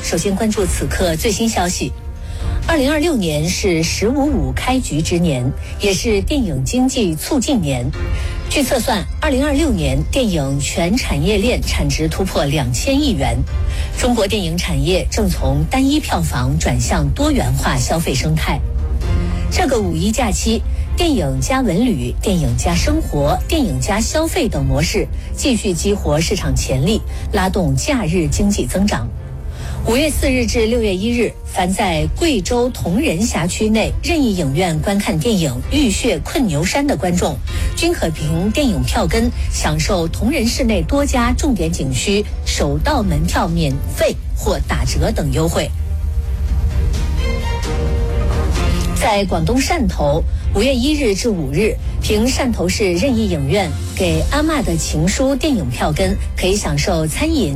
首先关注此刻最新消息。2026年是“1055”开局之年，也是电影经济促进年。据测算，2026年电影全产业链产值突破2000亿元。中国电影产业正从单一票房转向多元化消费生态。这个五一假期，电影加文旅、电影加生活、电影加消费等模式继续激活市场潜力，拉动假日经济增长。5月4日至6月1日，凡在贵州铜仁辖区内任意影院观看电影《浴血困牛山》的观众，均可凭电影票根享受铜仁市内多家重点景区首到门票免费或打折等优惠。在广东汕头，5月1日至5日，凭汕头市任意影院给阿嬷的情书电影票根，可以享受餐饮、